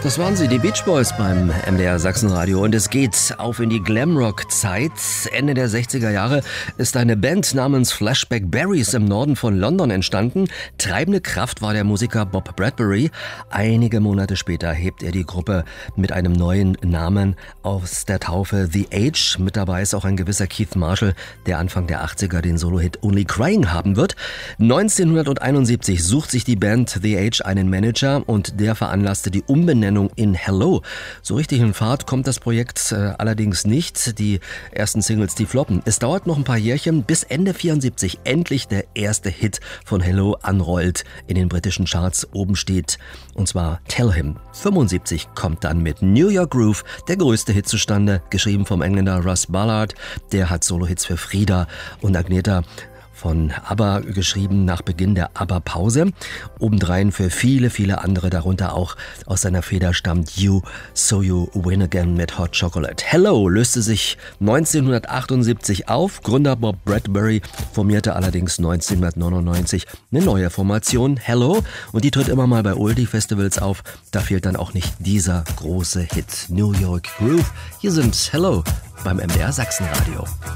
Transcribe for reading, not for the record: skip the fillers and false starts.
Das waren sie, die Beach Boys beim MDR Sachsenradio. Und es geht auf in die Glamrock-Zeit. Ende der 60er Jahre ist eine Band namens Flashback Berries im Norden von London entstanden. Treibende Kraft war der Musiker Bob Bradbury. Einige Monate später hebt er die Gruppe mit einem neuen Namen aus der Taufe The Age. Mit dabei ist auch ein gewisser Keith Marshall, der Anfang der 80er den Solo-Hit Only Crying haben wird. 1971 sucht sich die Band The Age einen Manager und der veranlasste die Umbenennung in Hello. So richtig in Fahrt kommt das Projekt allerdings nicht. Die ersten Singles, die floppen. Es dauert noch ein paar Jährchen, bis Ende 74 endlich der erste Hit von Hello anrollt, in den britischen Charts oben steht, und zwar Tell Him. 75 kommt dann mit New York Groove der größte Hit zustande, geschrieben vom Engländer Russ Ballard. Der hat Solo-Hits für Frida und Agnetha von ABBA geschrieben nach Beginn der ABBA-Pause. Obendrein für viele, viele andere, darunter auch aus seiner Feder stammt You, So You Win Again mit Hot Chocolate. Hello löste sich 1978 auf. Gründer Bob Bradbury formierte allerdings 1999 eine neue Formation, Hello, und die tritt immer mal bei Oldie-Festivals auf. Da fehlt dann auch nicht dieser große Hit, New York Groove. Hier sind Hello beim MDR Sachsenradio.